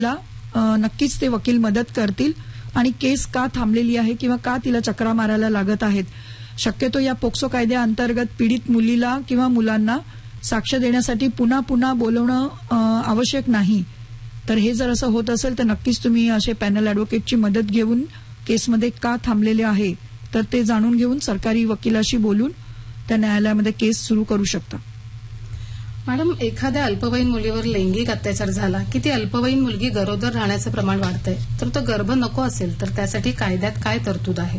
नक्कीच ते वकील मदत करतील आणि केस का थांबलेली आहे किंवा का तिला चक्रा मारायला लागत आहेत. शक्यतो या पोक्सो कायद्याअंतर्गत पीडित मुलीला किंवा मुलांना साक्ष देण्यासाठी पुन्हा पुन्हा बोलवणं आवश्यक नाही. तर हे जर असं होत असेल तर नक्कीच तुम्ही असे पॅनल ॲडव्होकेटची मदत घेऊन केसमध्ये का थांबलेले आहे तर ते जाणून घेऊन सरकारी वकिलाशी बोलून त्या न्यायालयामध्ये केस सुरू करू शकता. मॅडम, एखाद्या अल्पवयीन मुलीवर लैंगिक अत्याचार झाला की ती अल्पवयीन मुलगी गरोदर राहण्याचं प्रमाण वाढतंय, तर तो गर्भ नको असेल तर त्यासाठी कायद्यात काय तरतूद आहे?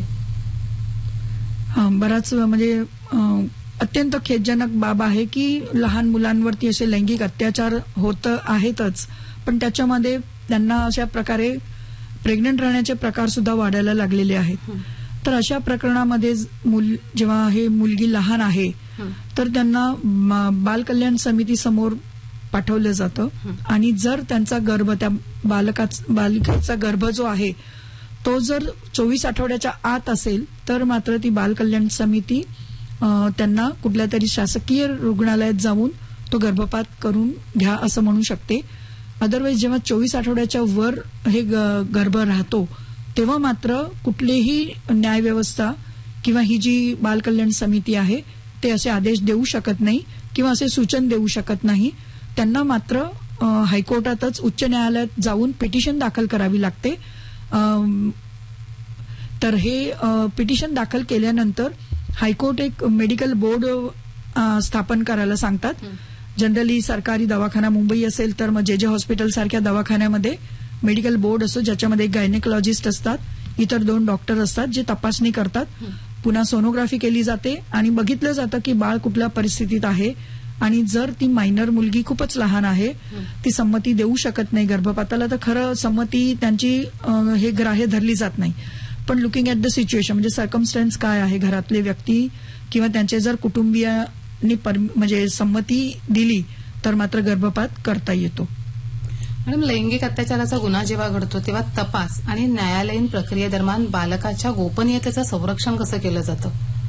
बराच म्हणजे अत्यंत खेदजनक बाब आहे की लहान मुलांवरती असे लैंगिक अत्याचार होत आहेतच, पण त्याच्यामध्ये त्यांना अशा प्रकारे प्रेग्नंट राहण्याचे प्रकार सुद्धा वाढायला लागलेले आहेत. तर अशा प्रकरणामध्ये जेव्हा हे मुलगी लहान आहे तर त्यांना बाल कल्याण समिती समोर पाठवलं जातं आणि जर त्यांचा गर्भ त्या बालिकेचा गर्भ जो आहे तो जर 24 आठवड्याच्या आत असेल तर मात्र ती बाल कल्याण समिती त्यांना कुठल्या तरी शासकीय रुग्णालयात जाऊन तो गर्भपात करून घ्या असं म्हणू शकते. अदरवाईज जेव्हा 24 आठवड्याच्या वर हे गर्भ राहतो तेव्हा मात्र कुठलीही न्यायव्यवस्था किंवा ही जी बाल कल्याण समिती आहे ते असे आदेश देऊ शकत नाही किंवा असे सूचन देऊ शकत नाही. त्यांना मात्र हायकोर्टातच उच्च न्यायालयात जाऊन पिटिशन दाखल करावी लागते. तर हे पिटिशन दाखल केल्यानंतर हायकोर्ट एक मेडिकल बोर्ड स्थापन करायला सांगतात. जनरली सरकारी दवाखाना मुंबई असेल तर मग जे हॉस्पिटल सारख्या दवाखान्यामध्ये मेडिकल बोर्ड असतो ज्याच्यामध्ये गायनेकोलॉजिस्ट असतात, इतर 2 डॉक्टर असतात जे तपासणी करतात. पुन्हा सोनोग्राफी केली जाते आणि बघितलं जातं की बाळ कुठल्या परिस्थितीत आहे आणि जर ती मायनर मुलगी खूपच लहान आहे, ती संमती देऊ शकत नाही गर्भपाताला, तर खरं संमती त्यांची हे ग्राह्य धरली जात नाही. पण लुकिंग ॲट द सिच्युएशन म्हणजे सर्कमस्टन्स काय आहे, घरातले व्यक्ती किंवा त्यांचे जर कुटुंबियांनी म्हणजे संमती दिली तर मात्र गर्भपात करता येतो. मॅडम, लैंगिक अत्याचाराचा गुन्हा जेव्हा घडतो तेव्हा तपास आणि न्यायालयीन प्रक्रियेदरम्यान बालकाच्या गोपनीयतेचं संरक्षण कसं केलं जातं?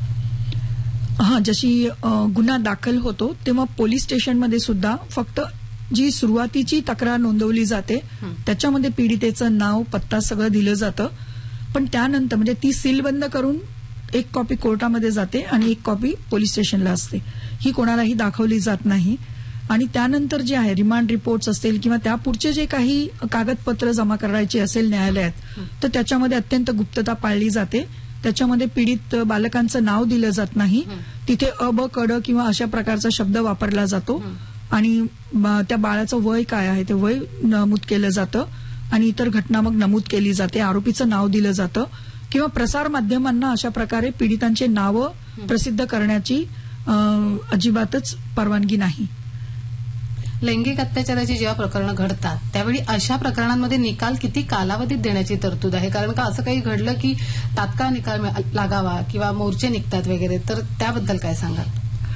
जशी गुन्हा दाखल होतो तेव्हा पोलीस स्टेशनमध्ये सुद्धा फक्त जी सुरुवातीची तक्रार नोंदवली जाते त्याच्यामध्ये पीडितेचं नाव, पत्ता सगळं दिलं जातं. पण त्यानंतर म्हणजे ती सीलबंद करून एक कॉपी कोर्टामध्ये जाते आणि एक कॉपी पोलीस स्टेशनला असते. ही कोणालाही दाखवली जात नाही. आणि त्यानंतर जे आहे रिमांड रिपोर्ट्स असतील किंवा त्यापुढचे जे काही कागदपत्र जमा करायची असेल न्यायालयात तर त्याच्यामध्ये अत्यंत गुप्तता पाळली जाते. त्याच्यामध्ये पीडित बालकांचं नाव दिलं जात नाही. तिथे अ, ब, क, ड किंवा अशा प्रकारचा शब्द वापरला जातो आणि त्या बाळाचं वय काय आहे ते वय नमूद केलं जातं आणि इतर घटना मग नमूद केली जाते. आरोपीचं नाव दिलं जातं किंवा प्रसार माध्यमांना अशा प्रकारे पीडितांची नावं प्रसिद्ध करण्याची अजिबातच परवानगी नाही. लैंगिक अत्याचाराची जेव्हा प्रकरणं घडतात त्यावेळी अशा प्रकरणांमध्ये निकाल किती कालावधीत देण्याची तरतूद आहे? कारण का असं काही घडलं की तात्काळ निकाल लागावा किंवा मोर्चे निघतात वगैरे, तर त्याबद्दल काय सांगाल?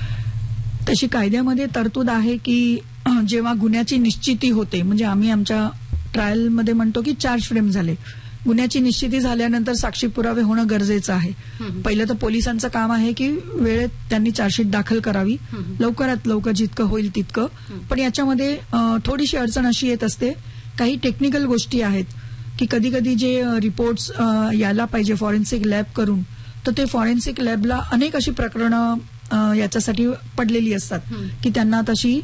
तशी कायद्यामध्ये तरतूद आहे की जेव्हा गुन्ह्याची निश्चिती होते, म्हणजे आम्ही आमच्या ट्रायलमध्ये म्हणतो की चार्ज फ्रेम झाले, गुन्ह्याची निश्चिती झाल्यानंतर साक्षी पुरावे होणं गरजेचं आहे. पहिलं तर पोलिसांचं काम आहे की वेळेत त्यांनी चार्जशीट दाखल करावी, लवकरात लवकर जितकं होईल तितकं. पण याच्यामध्ये थोडीशी अडचण अशी येत असते, काही टेक्निकल गोष्टी आहेत की कधी कधी जे रिपोर्ट्स यायला पाहिजे फॉरेन्सिक लॅब करून, तर ते फॉरेन्सिक लॅबला अनेक अशी प्रकरणं याच्यासाठी पडलेली असतात की त्यांना तशी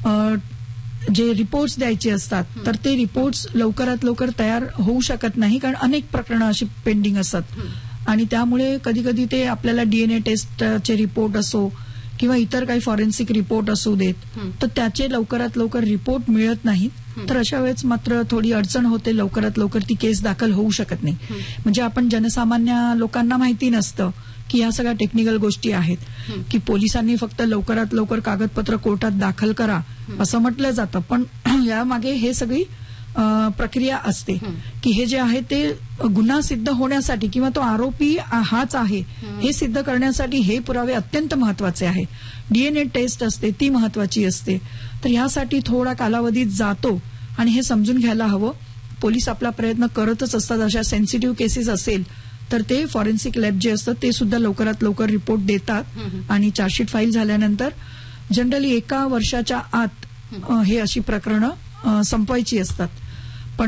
जे रिपोर्ट्स द्यायचे असतात तर ते रिपोर्ट्स लवकरात लवकर तयार होऊ शकत नाही, कारण अनेक प्रकरणं अशी पेंडिंग असतात. आणि त्यामुळे कधी कधी ते आपल्याला डीएनए टेस्टचे रिपोर्ट असो किंवा इतर काही फॉरेन्सिक रिपोर्ट असू देत तर त्याचे लवकरात लवकर रिपोर्ट मिळत नाहीत. तर अशा वेळेस मात्र थोडी अडचण होते, लवकरात लवकर ती केस दाखल होऊ शकत नाही. म्हणजे आपण जनसामान्य लोकांना माहिती नसतं की ह्या सगळ्या टेक्निकल गोष्टी आहेत की पोलिसांनी फक्त लवकरात लवकर कागदपत्र कोर्टात दाखल करा असं म्हटलं जातं, पण यामागे हे सगळी प्रक्रिया असते की हे जे आहे ते गुन्हा सिद्ध होण्यासाठी किंवा तो आरोपी हाच आहे हे सिद्ध करण्यासाठी हे पुरावे अत्यंत महत्वाचे आहे. डीएनए टेस्ट असते ती महत्वाची असते. तर ह्यासाठी थोडा कालावधी जातो आणि हे समजून घ्यायला हवं. पोलीस आपला प्रयत्न करतच असतात. अशा सेन्सिटिव्ह केसेस असेल तर ते फॉरेन्सिक लॅब जे असतं ते सुद्धा लवकरात लवकर रिपोर्ट देतात आणि चार्जशीट फाईल झाल्यानंतर जनरली 1 वर्षाच्या आत हे अशी प्रकरणं संपवायची असतात.